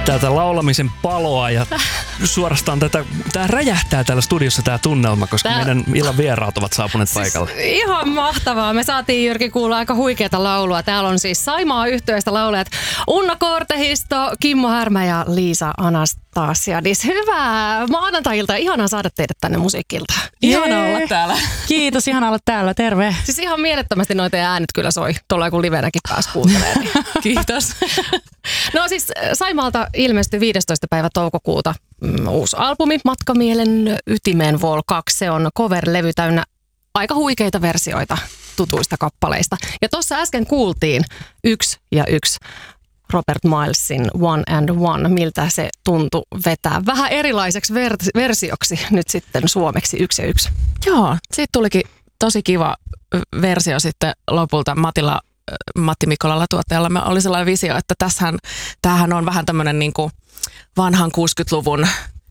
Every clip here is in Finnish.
tätä laulamisen paloa ja suorastaan tää räjähtää täällä studiossa tää tunnelma, koska meidän illan vieraat ovat saapuneet paikalle. Ihan mahtavaa. Me saatiin, Jyrki, kuulla aika huikeata laulua. Täällä on siis Saimaa -yhtyeestä laulajat Unna Kortehisto, Kimmo Härmä ja Liisa Anastasiadis. Hyvää maanantai-iltaa. Ihanaa saada teidät tänne musiikkilta. Ihana olla täällä. Kiitos, ihana olla täällä. Terve. Siis ihan mielettömästi noita äänet kyllä soi. Tuolla kun livenäkin pääsi kuuntelemaan. Kiitos. No siis Saimaalta ilmestyi 15. päivä toukokuuta uusi albumi Matkamielen ytimeen Vol 2. Se on cover-levy täynnä aika huikeita versioita tutuista kappaleista. Ja tuossa äsken kuultiin 1 ja 1 Robert Milesin One and One, miltä se tuntui vetää vähän erilaiseksi versioksi nyt sitten suomeksi 1 ja 1. Joo, siitä tulikin tosi kiva versio sitten lopulta Matti Mikkolalla tuottajalla. Oli sellainen visio, että tämähän on vähän tämmöinen niinku vanhan 60-luvun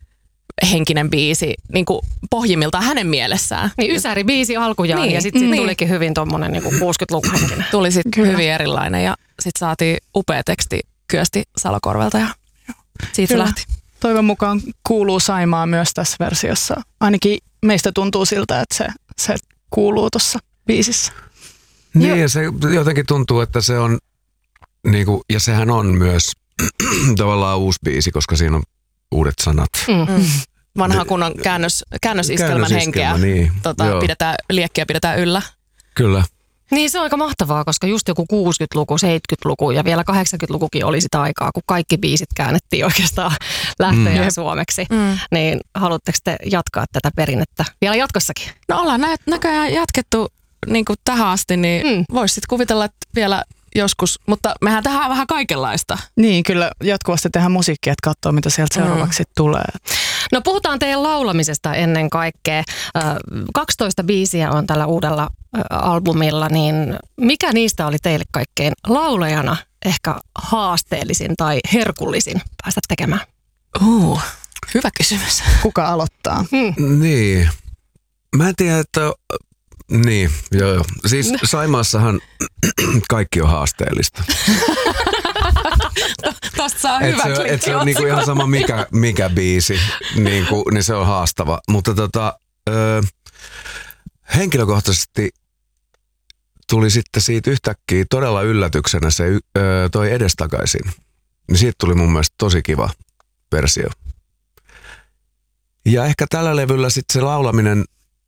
henkinen biisi niinku pohjimmiltaan hänen mielessään. Niin Ysäri-biisi alkujaan niin, ja sitten tulikin hyvin tommonen niinku 60-luvun henkinen. Tuli sitten hyvin erilainen ja sitten saatiin upea teksti Kyösti Salokorvelta ja siitä Kyllä. se lähti. Toivon mukaan kuuluu Saimaa myös tässä versiossa. Ainakin meistä tuntuu siltä, että se kuuluu tuossa biisissä. Niin ja se jotenkin tuntuu, että se on niinku, ja sehän on myös tavallaan uusi biisi, koska siinä on uudet sanat. Vanha kunnon käännösiskelmän henkeä. Niin, liekkiä pidetään yllä. Kyllä. Niin se on aika mahtavaa, koska just joku 60-luku, 70-luku ja vielä 80-lukukin oli sitä aikaa, kun kaikki biisit käännettiin oikeastaan lähtöjään suomeksi. Niin haluatteko te jatkaa tätä perinnettä vielä jatkossakin? No ollaan näköjään jatkettu niin kuin tähän asti, niin voisi sitten kuvitella, että vielä joskus, mutta mehän tehdään vähän kaikenlaista. Niin, kyllä jatkuvasti tehdään musiikkia, että katsoo mitä sieltä seuraavaksi tulee. No puhutaan teidän laulamisesta ennen kaikkea. 12 biisiä on tällä uudella albumilla, niin mikä niistä oli teille kaikkein laulajana ehkä haasteellisin tai herkullisin päästä tekemään? Hyvä kysymys. Kuka aloittaa? Niin. Mä en tiedä, että niin, joo. Siis Saimaassahan kaikki on haasteellista. Tosta saa hyvä klikki. Et se on niinku ihan sama mikä biisi, niin se on haastava. Mutta henkilökohtaisesti tuli sitten siitä yhtäkkiä todella yllätyksenä se toi edestakaisin. Niin siitä tuli mun mielestä tosi kiva versio. Ja ehkä tällä levyllä sitten se laulaminen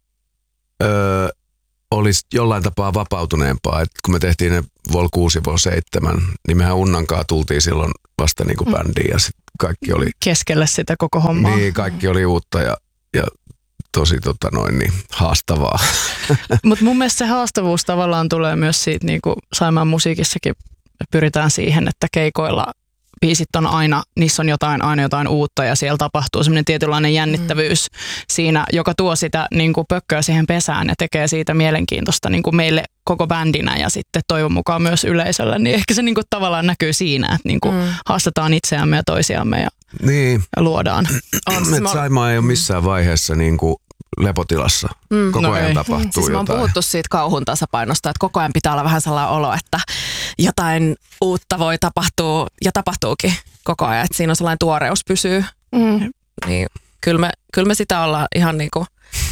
olisi jollain tapaa vapautuneempaa. Et kun me tehtiin ne Vol 6 ja Vol 7, niin mehän Unnankaan tultiin silloin vasta niinku bändiin ja sit kaikki oli keskellä sitä koko hommaa. Niin, kaikki oli uutta ja tosi haastavaa. Mutta mun mielestä se haastavuus tavallaan tulee myös siitä, niin kuin Saimaan musiikissakin pyritään siihen, että keikoilla biisit on aina, niissä on aina jotain uutta ja siellä tapahtuu semmoinen tietynlainen jännittävyys siinä, joka tuo sitä niin kuin pökköä siihen pesään ja tekee siitä mielenkiintoista niin kuin meille koko bändinä ja sitten toivon mukaan myös yleisölle. Niin ehkä se niin kuin tavallaan näkyy siinä, että niin kuin haastetaan itseämme ja toisiamme ja luodaan. Saimaa ei ole missään vaiheessa niin kuin lepotilassa. Koko ajan tapahtuu siis jotain. On puhuttu siitä kauhun tasapainosta, että koko ajan pitää olla vähän sellainen olo, että jotain uutta voi tapahtua ja tapahtuukin koko ajan. Että siinä on sellainen tuoreus pysyy. Niin, kyllä me sitä ollaan ihan niinku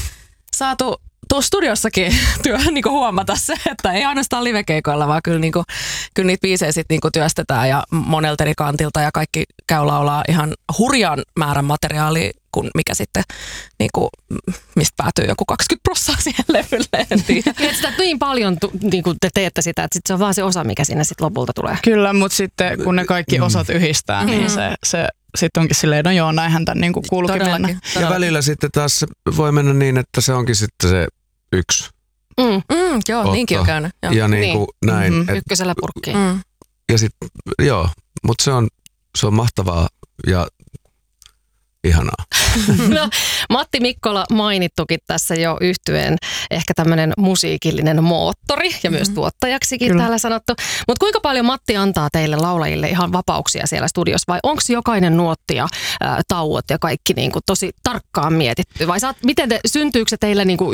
saatu tuossa studiossakin niinku huomata se, että ei ainoastaan livekeikoilla, vaan kyllä niitä biisejä sit niinku työstetään ja monelta eri kantilta ja kaikki käy laulaa ihan hurjan määrän materiaalia, kun mikä sitten, niinku, mistä päätyy joku 20% siihen levylle, en tiedä. Että sitä niin paljon niinku te teette sitä, että sit se on vaan se osa, mikä sinne sitten lopulta tulee. Kyllä, mutta sitten kun ne kaikki osat yhdistää, niin se sitten onkin silleen, no joo, näinhän tämän niin kuuluukin mennä. Ja välillä sitten taas voi mennä niin, että se onkin sitten se yksi. Joo, otto. niinkin on käynyt. Joo. Ja niin kuin näin. Ykkösellä purkkiin. Ja sitten, joo, mutta se on mahtavaa ja ihanaa. No, Matti Mikkola mainittukin tässä jo yhtyeen ehkä tämmöinen musiikillinen moottori ja myös tuottajaksikin täällä sanottu. Mutta kuinka paljon Matti antaa teille laulajille ihan vapauksia siellä studiossa vai onko jokainen nuotti ja tauot ja kaikki niinku tosi tarkkaan mietitty? Vai syntyykö se teillä niinku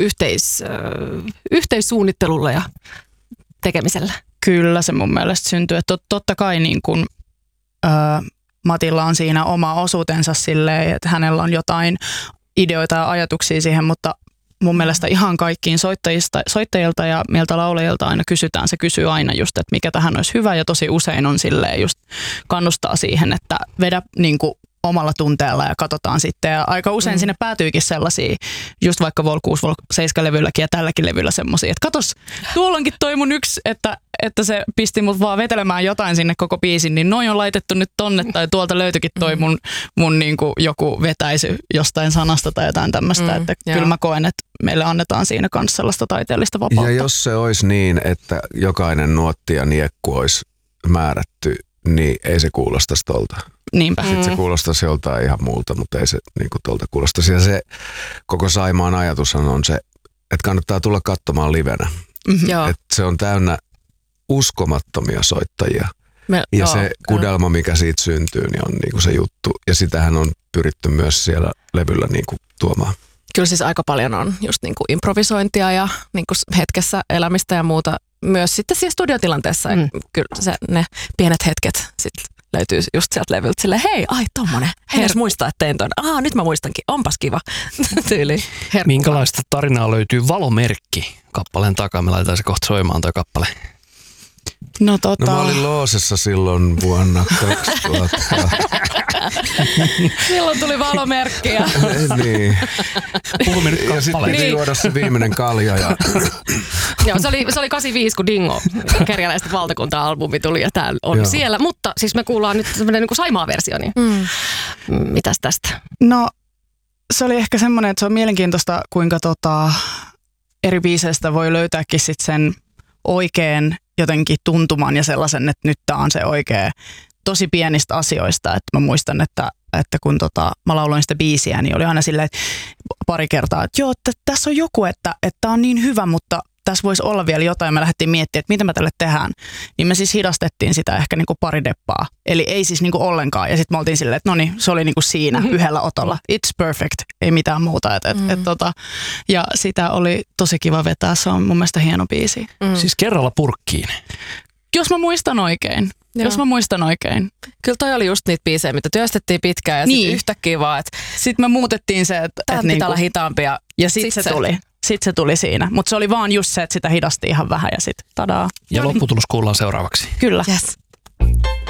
yhteissuunnittelulla ja tekemisellä? Kyllä se mun mielestä syntyy. Totta kai niin kuin, Matilla on siinä oma osuutensa silleen, että hänellä on jotain ideoita ja ajatuksia siihen, mutta mun mielestä ihan kaikkiin soittajilta ja meiltä laulajilta aina kysytään. Se kysyy aina just, että mikä tähän olisi hyvä ja tosi usein on silleen just kannustaa siihen, että vedä niinku omalla tunteella ja katsotaan sitten. Ja aika usein sinne päätyykin sellaisia, just vaikka Vol 6, Vol 7 levylläkin ja tälläkin levyllä semmoisia, että katos, tuolla onkin toi mun yksi, että se pisti mut vaan vetelemään jotain sinne koko biisin, niin noin on laitettu nyt tonne tai tuolta löytyikin toi mun niinku joku vetäisy jostain sanasta tai jotain tämmöistä, että kyllä mä koen, että meille annetaan siinä kanssa sellaista taiteellista vapautta. Ja jos se olisi niin, että jokainen nuotti ja niekku olisi määrätty, niin ei se kuulostaisi tolta. Niinpä. Sitten se kuulostaisi joltain ihan muulta, mutta ei se niinku tolta kuulostaisi. Ja se koko Saimaan ajatushan on se, että kannattaa tulla katsomaan livenä. Että se on täynnä uskomattomia soittajia. Se kudelma, mikä siitä syntyy, niin on niinku se juttu. Ja sitähän on pyritty myös siellä levyllä niinku tuomaan. Kyllä siis aika paljon on just niinku improvisointia ja niinku hetkessä elämistä ja muuta. Myös sitten siinä studiotilanteessa. Kyllä ne pienet hetket sitten löytyy just sieltä levyltä silleen, hei, ai tommonen. Hei, edes muistaa, että tein ton. Nyt mä muistankin. Onpas kiva. Tyyli. Minkälaista tarinaa löytyy Valomerkki kappaleen takaa? Me laitetaan se kohta soimaan toi kappale. No mä olin Loosessa silloin vuonna 2000. Silloin tuli Valomerkkiä. Niin. Puhumme nyt ja sitten piti juoda se viimeinen kalja. Ja Joo, se oli 85, kun Dingo Kerjäläisten valtakunta-albumi tuli ja tää on siellä. Mutta siis me kuullaan nyt semmoinen niin kuin Saimaa-versio, niin mitäs tästä? No se oli ehkä semmoinen, että se on mielenkiintoista, kuinka eri biiseistä voi löytääkin sit sen oikein jotenkin tuntuman ja sellaisen, että nyt tää on se oikea tosi pienistä asioista. Että mä muistan, että kun mä lauloin sitä biisiä, niin oli aina silleen, että pari kertaa, että joo, että tässä on joku, että tää on niin hyvä, mutta tässä voisi olla vielä jotain. Me lähdettiin miettimään, että mitä me tälle tehdään. Niin me siis hidastettiin sitä ehkä niinku pari deppaa. Eli ei siis niinku ollenkaan. Ja sitten me oltiin silleen, että no niin, se oli niinku siinä yhdellä otolla. It's perfect. Ei mitään muuta. Ja sitä oli tosi kiva vetää. Se on mun mielestä hieno biisi. Siis kerralla purkkiin. Jos mä muistan oikein. Kyllä toi oli just niitä biisejä, mitä työstettiin pitkään ja sitten yhtäkkiä vaan, että sitten me muutettiin se, että pitää niinku olla hitaampia. Ja sitten se tuli. Sitten se tuli siinä. Mutta se oli vaan just se, että sitä hidasti ihan vähän ja sitten tadaa. Ja lopputulos kuullaan seuraavaksi. Kyllä. Yes.